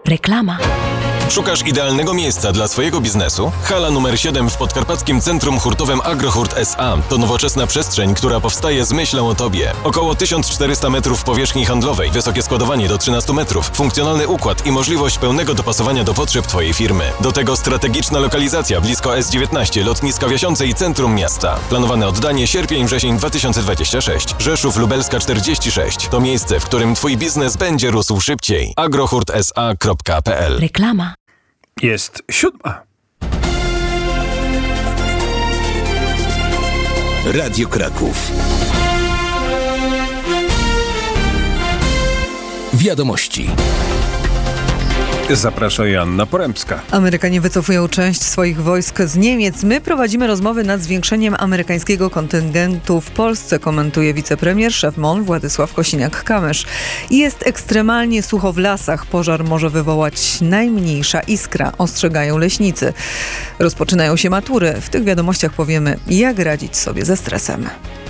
Reklama. Szukasz idealnego miejsca dla swojego biznesu? Hala numer 7 w podkarpackim centrum hurtowym Agrohurt S.A. to nowoczesna przestrzeń, która powstaje z myślą o Tobie. Około 1400 metrów powierzchni handlowej, wysokie składowanie do 13 metrów, funkcjonalny układ i możliwość pełnego dopasowania do potrzeb Twojej firmy. Do tego strategiczna lokalizacja blisko S19, lotniska Wiasiące i centrum miasta. Planowane oddanie sierpień-wrzesień 2026. Rzeszów Lubelska 46. To miejsce, w którym Twój biznes będzie rósł szybciej. agrohurtsa.pl. Reklama. Jest 7. Radio Kraków. Wiadomości. Zaprasza Joanna Porębska. Amerykanie wycofują część swoich wojsk z Niemiec. My prowadzimy rozmowy nad zwiększeniem amerykańskiego kontyngentu w Polsce, komentuje wicepremier, szef MON Władysław Kosiniak-Kamysz. Jest ekstremalnie sucho w lasach. Pożar może wywołać najmniejsza iskra, ostrzegają leśnicy. Rozpoczynają się matury. W tych wiadomościach powiemy, jak radzić sobie ze stresem.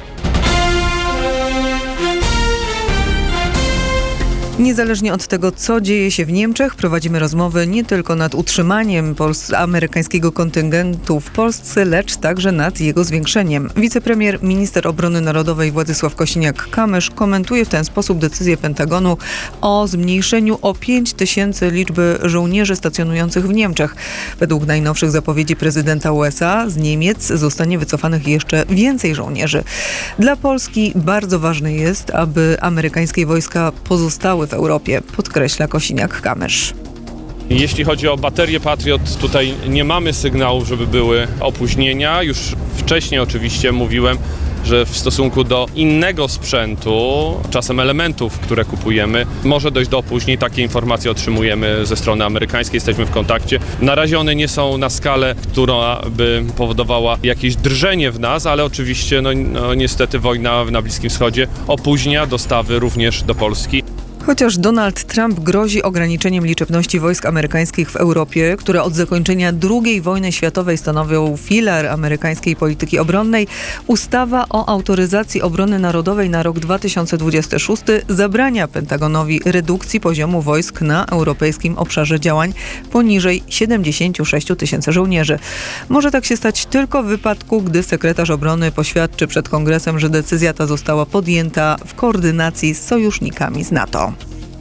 Niezależnie od tego, co dzieje się w Niemczech, prowadzimy rozmowy nie tylko nad utrzymaniem amerykańskiego kontyngentu w Polsce, lecz także nad jego zwiększeniem. Wicepremier, minister obrony narodowej Władysław Kosiniak-Kamysz komentuje w ten sposób decyzję Pentagonu o zmniejszeniu o 5 000 liczby żołnierzy stacjonujących w Niemczech. Według najnowszych zapowiedzi prezydenta USA z Niemiec zostanie wycofanych jeszcze więcej żołnierzy. Dla Polski bardzo ważne jest, aby amerykańskie wojska pozostały w Europie, podkreśla Kosiniak-Kamysz. Jeśli chodzi o baterie Patriot, tutaj nie mamy sygnałów, żeby były opóźnienia. Już wcześniej oczywiście mówiłem, że w stosunku do innego sprzętu, czasem elementów, które kupujemy, może dojść do opóźnień. Takie informacje otrzymujemy ze strony amerykańskiej, jesteśmy w kontakcie. Na razie one nie są na skalę, która by powodowała jakieś drżenie w nas, ale oczywiście niestety wojna na Bliskim Wschodzie opóźnia dostawy również do Polski. Chociaż Donald Trump grozi ograniczeniem liczebności wojsk amerykańskich w Europie, które od zakończenia II wojny światowej stanowią filar amerykańskiej polityki obronnej, ustawa o autoryzacji obrony narodowej na rok 2026 zabrania Pentagonowi redukcji poziomu wojsk na europejskim obszarze działań poniżej 76 000 żołnierzy. Może tak się stać tylko w wypadku, gdy sekretarz obrony poświadczy przed Kongresem, że decyzja ta została podjęta w koordynacji z sojusznikami z NATO.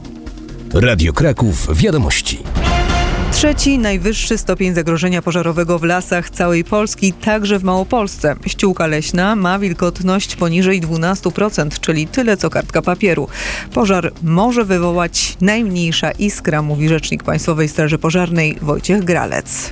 Radio Kraków. Wiadomości. Trzeci najwyższy stopień zagrożenia pożarowego w lasach całej Polski, także w Małopolsce. Ściółka leśna ma wilgotność poniżej 12%, czyli tyle co kartka papieru. Pożar może wywołać najmniejsza iskra, mówi rzecznik Państwowej Straży Pożarnej Wojciech Gralec.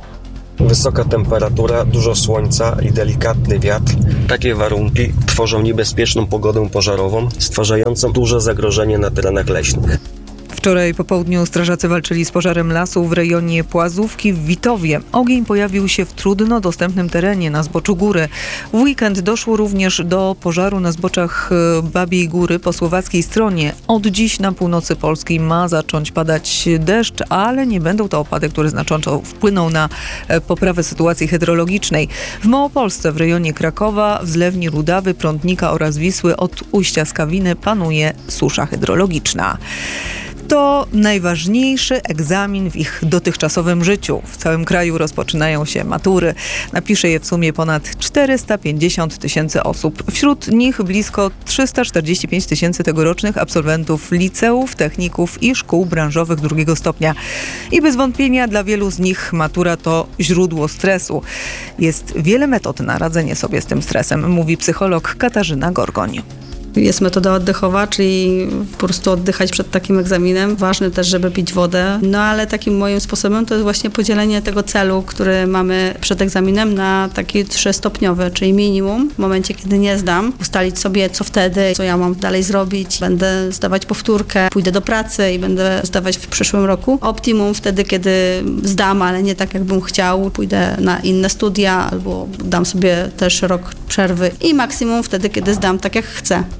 Wysoka temperatura, dużo słońca i delikatny wiatr. Takie warunki tworzą niebezpieczną pogodę pożarową, stwarzającą duże zagrożenie na terenach leśnych. Wczoraj po południu strażacy walczyli z pożarem lasu w rejonie Płazówki w Witowie. Ogień pojawił się w trudno dostępnym terenie na zboczu góry. W weekend doszło również do pożaru na zboczach Babiej Góry po słowackiej stronie. Od dziś na północy Polski ma zacząć padać deszcz, ale nie będą to opady, które znacząco wpłyną na poprawę sytuacji hydrologicznej. W Małopolsce w rejonie Krakowa, w zlewni Rudawy, Prądnika oraz Wisły od ujścia Skawiny panuje susza hydrologiczna. To najważniejszy egzamin w ich dotychczasowym życiu. W całym kraju rozpoczynają się matury. Napisze je w sumie ponad 450 000 osób. Wśród nich blisko 345 000 tegorocznych absolwentów liceów, techników i szkół branżowych drugiego stopnia. I bez wątpienia dla wielu z nich matura to źródło stresu. Jest wiele metod na radzenie sobie z tym stresem, mówi psycholog Katarzyna Gorgoń. Jest metoda oddechowa, czyli po prostu oddychać przed takim egzaminem. Ważne też, żeby pić wodę. No ale takim moim sposobem to jest właśnie podzielenie tego celu, który mamy przed egzaminem na taki 3-stopniowy, czyli minimum. W momencie, kiedy nie zdam, ustalić sobie co wtedy, co ja mam dalej zrobić. Będę zdawać powtórkę, pójdę do pracy i będę zdawać w przyszłym roku. Optimum wtedy, kiedy zdam, ale nie tak, jakbym chciał. Pójdę na inne studia albo dam sobie też rok przerwy. I maksimum wtedy, kiedy zdam tak, jak chcę.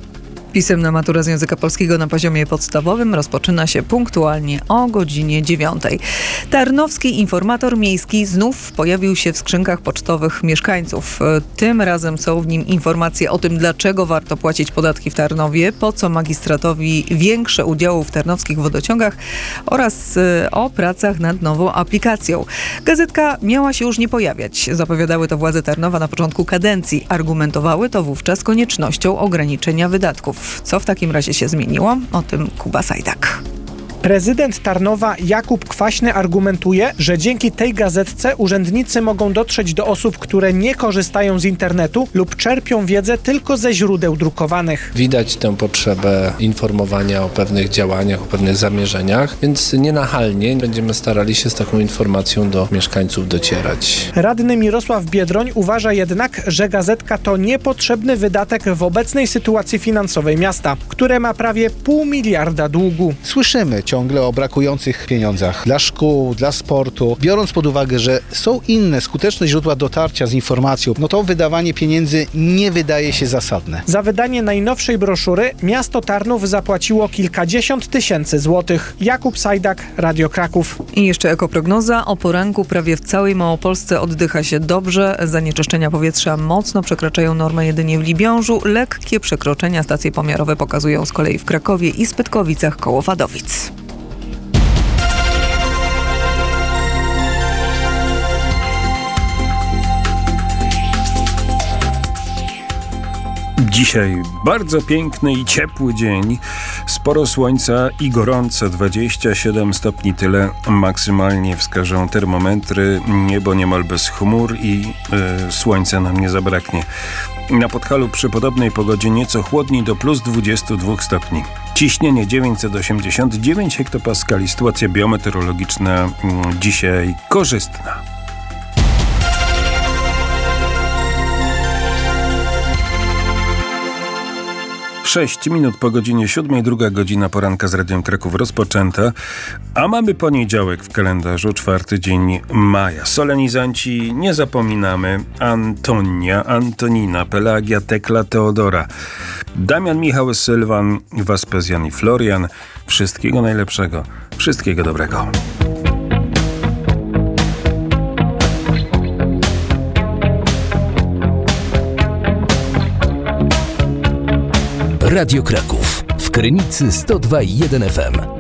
Pisemna matura z języka polskiego na poziomie podstawowym rozpoczyna się punktualnie o godzinie 9. Tarnowski informator miejski znów pojawił się w skrzynkach pocztowych mieszkańców. Tym razem są w nim informacje o tym, dlaczego warto płacić podatki w Tarnowie, po co magistratowi większe udziały w tarnowskich wodociągach oraz o pracach nad nową aplikacją. Gazetka miała się już nie pojawiać. Zapowiadały to władze Tarnowa na początku kadencji. Argumentowały to wówczas koniecznością ograniczenia wydatków. Co w takim razie się zmieniło? O tym Kuba Sajdak. Prezydent Tarnowa Jakub Kwaśny argumentuje, że dzięki tej gazetce urzędnicy mogą dotrzeć do osób, które nie korzystają z internetu lub czerpią wiedzę tylko ze źródeł drukowanych. Widać tę potrzebę informowania o pewnych działaniach, o pewnych zamierzeniach, więc nienachalnie będziemy starali się z taką informacją do mieszkańców docierać. Radny Mirosław Biedroń uważa jednak, że gazetka to niepotrzebny wydatek w obecnej sytuacji finansowej miasta, które ma prawie 0,5 miliarda długu. Słyszymy ciągle o brakujących pieniądzach dla szkół, dla sportu. Biorąc pod uwagę, że są inne skuteczne źródła dotarcia z informacją, no to wydawanie pieniędzy nie wydaje się zasadne. Za wydanie najnowszej broszury miasto Tarnów zapłaciło kilkadziesiąt tysięcy złotych. Jakub Sajdak, Radio Kraków. I jeszcze ekoprognoza. O poranku prawie w całej Małopolsce oddycha się dobrze. Zanieczyszczenia powietrza mocno przekraczają normę jedynie w Libiążu. Lekkie przekroczenia stacje pomiarowe pokazują z kolei w Krakowie i Spytkowicach koło Wadowic. Dzisiaj bardzo piękny i ciepły dzień. Sporo słońca i gorąco. 27 stopni tyle maksymalnie wskażą termometry. Niebo niemal bez chmur i słońca nam nie zabraknie. Na Podhalu przy podobnej pogodzie nieco chłodniej do plus 22 stopni. Ciśnienie 989 hektopaskali. Sytuacja biometeorologiczna dzisiaj korzystna. 6 minut po godzinie 7, druga godzina poranka z Radiem Kraków rozpoczęta, a mamy poniedziałek w kalendarzu, 4 dzień maja. Solenizanci nie zapominamy: Antonia, Antonina, Pelagia, Tekla, Teodora, Damian, Michał, Sylwan, Waspezjan i Florian. Wszystkiego najlepszego, wszystkiego dobrego. Radio Kraków w Krynicy 102,1 FM.